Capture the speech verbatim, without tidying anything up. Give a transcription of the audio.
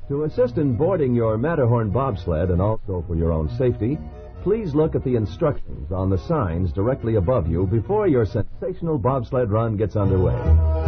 To assist in boarding your Matterhorn bobsled and also for your own safety, please look at the instructions on the signs directly above you before your sensational bobsled run gets underway.